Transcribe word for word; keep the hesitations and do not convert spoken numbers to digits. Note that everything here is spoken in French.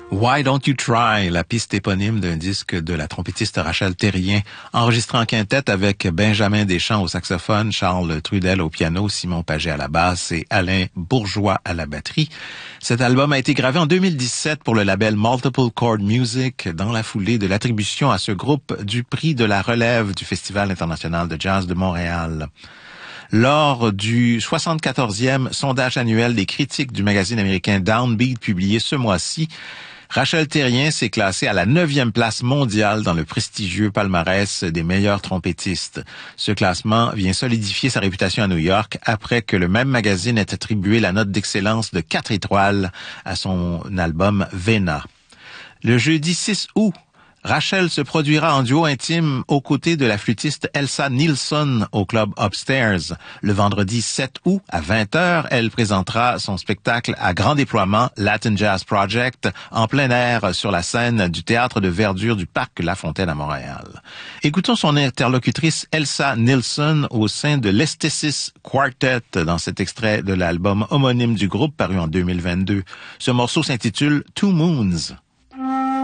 Why Don't You Try, la piste éponyme d'un disque de la trompettiste Rachel Terrien, enregistré en quintette avec Benjamin Deschamps au saxophone, Charles Trudel au piano, Simon Paget à la basse et Alain Bourgeois à la batterie. Cet album a été gravé en deux mille dix-sept pour le label Multiple Chord Music dans la foulée de l'attribution à ce groupe du prix de la relève du Festival international de jazz de Montréal. Lors du soixante-quatorzième sondage annuel des critiques du magazine américain Downbeat publié ce mois-ci, Rachel Terrien s'est classée à la neuvième place mondiale dans le prestigieux palmarès des meilleurs trompettistes. Ce classement vient solidifier sa réputation à New York après que le même magazine ait attribué la note d'excellence de quatre étoiles à son album Vena. Le jeudi six août, Rachel se produira en duo intime aux côtés de la flûtiste Elsa Nilsson au club Upstairs. Le vendredi sept août à vingt heures, elle présentera son spectacle à grand déploiement Latin Jazz Project en plein air sur la scène du théâtre de verdure du parc La Fontaine à Montréal. Écoutons son interlocutrice Elsa Nilsson au sein de l'Estesis Quartet dans cet extrait de l'album homonyme du groupe paru en deux mille vingt-deux. Ce morceau s'intitule Two Moons.